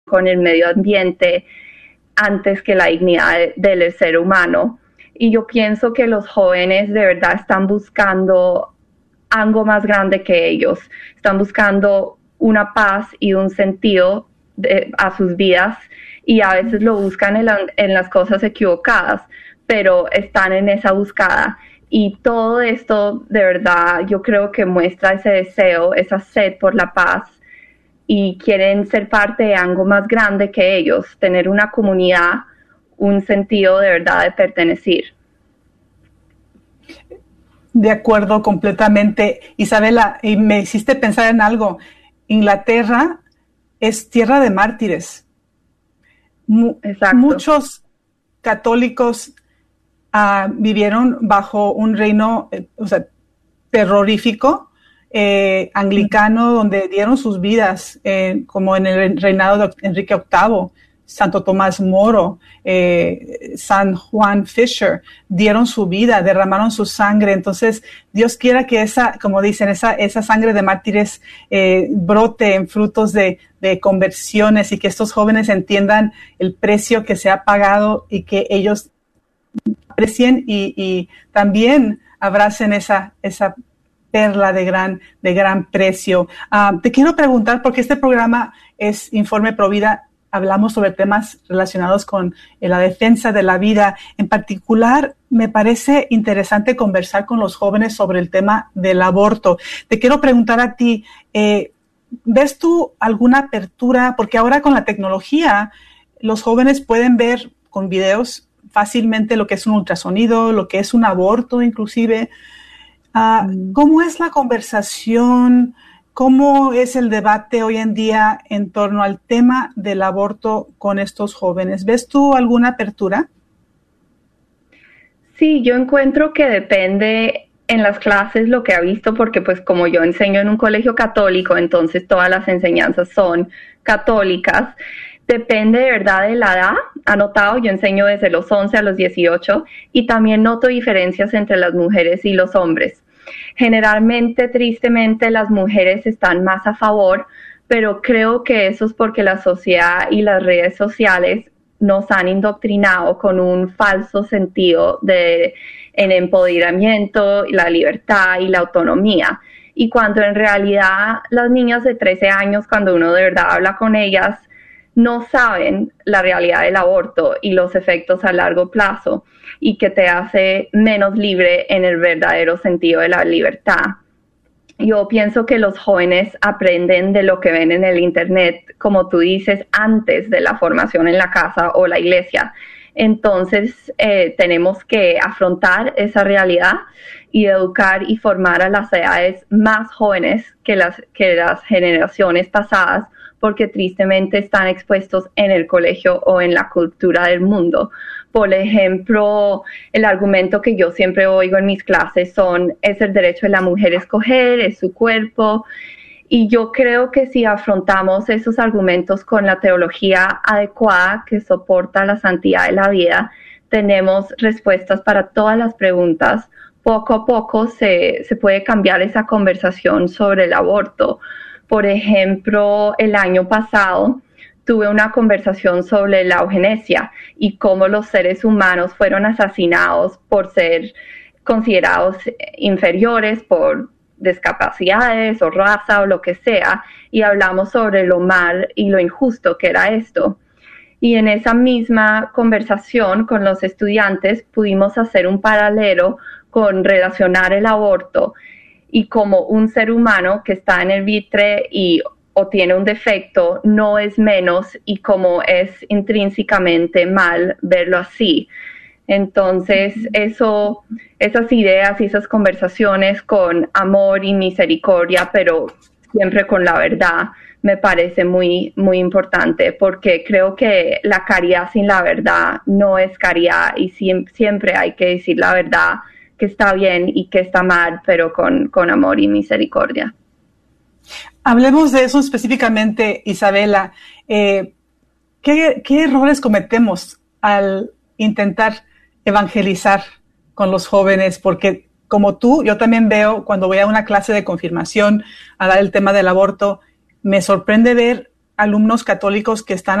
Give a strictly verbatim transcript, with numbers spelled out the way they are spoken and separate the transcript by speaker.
Speaker 1: con el medio ambiente antes que la dignidad del ser humano. Y yo pienso que los jóvenes de verdad están buscando algo más grande que ellos, están buscando una paz y un sentido de, a sus vidas, y a veces lo buscan en, la, en las cosas equivocadas, pero están en esa búsqueda. Y todo esto de verdad yo creo que muestra ese deseo, esa sed por la paz, y quieren ser parte de algo más grande que ellos, tener una comunidad, un sentido de verdad de pertenecer.
Speaker 2: De acuerdo completamente. Isabela, y me hiciste pensar en algo. Inglaterra es tierra de mártires.
Speaker 1: Exacto.
Speaker 2: Muchos católicos uh, vivieron bajo un reino eh, o sea, terrorífico, eh, anglicano, mm. donde dieron sus vidas, eh, como en el reinado de Enrique octavo, Santo Tomás Moro, eh, San Juan Fisher, dieron su vida, derramaron su sangre. Entonces, Dios quiera que esa, como dicen, esa, esa sangre de mártires eh, brote en frutos de, de conversiones, y que estos jóvenes entiendan el precio que se ha pagado y que ellos aprecien y, y también abracen esa, esa perla de gran, de gran precio. Uh, te quiero preguntar, porque este programa es Informe Provida, hablamos sobre temas relacionados con eh, la defensa de la vida. En particular, me parece interesante conversar con los jóvenes sobre el tema del aborto. Te quiero preguntar a ti, eh, ¿ves tú alguna apertura? Porque ahora con la tecnología, los jóvenes pueden ver con videos fácilmente lo que es un ultrasonido, lo que es un aborto inclusive. Uh, mm. ¿Cómo es la conversación? ¿Cómo es el debate hoy en día en torno al tema del aborto con estos jóvenes? ¿Ves tú alguna apertura?
Speaker 1: Sí, yo encuentro que depende en las clases lo que he visto, porque pues como yo enseño en un colegio católico, entonces todas las enseñanzas son católicas. Depende de verdad de la edad. Anotado, yo enseño desde los once a los dieciocho, y también noto diferencias entre las mujeres y los hombres. Generalmente, tristemente, las mujeres están más a favor, pero creo que eso es porque la sociedad y las redes sociales nos han indoctrinado con un falso sentido de en empoderamiento, la libertad y la autonomía. Y cuando en realidad las niñas de trece años, cuando uno de verdad habla con ellas, no saben la realidad del aborto y los efectos a largo plazo, y que te hace menos libre en el verdadero sentido de la libertad. Yo pienso que los jóvenes aprenden de lo que ven en el internet, como tú dices, antes de la formación en la casa o la iglesia. Entonces eh, tenemos que afrontar esa realidad y educar y formar a las edades más jóvenes que las, que las generaciones pasadas, porque tristemente están expuestos en el colegio o en la cultura del mundo. Por ejemplo, el argumento que yo siempre oigo en mis clases son, es el derecho de la mujer a escoger, es su cuerpo. Y yo creo que si afrontamos esos argumentos con la teología adecuada que soporta la santidad de la vida, tenemos respuestas para todas las preguntas. Poco a poco se, se puede cambiar esa conversación sobre el aborto. Por ejemplo, el año pasado tuve una conversación sobre la eugenesia y cómo los seres humanos fueron asesinados por ser considerados inferiores, por discapacidades o raza o lo que sea, y hablamos sobre lo mal y lo injusto que era esto. Y en esa misma conversación con los estudiantes pudimos hacer un paralelo con relacionar el aborto y como un ser humano que está en el vientre y o tiene un defecto no es menos, y como es intrínsecamente mal verlo así. Entonces, eso, esas ideas y esas conversaciones con amor y misericordia, pero siempre con la verdad, me parece muy, muy importante, porque creo que la caridad sin la verdad no es caridad, y siempre, siempre hay que decir la verdad, que está bien y que está mal, pero con, con amor y misericordia.
Speaker 2: Hablemos de eso específicamente, Isabela. Eh, ¿qué, ¿Qué errores cometemos al intentar evangelizar con los jóvenes? Porque como tú, yo también veo cuando voy a una clase de confirmación a dar el tema del aborto, me sorprende ver alumnos católicos que están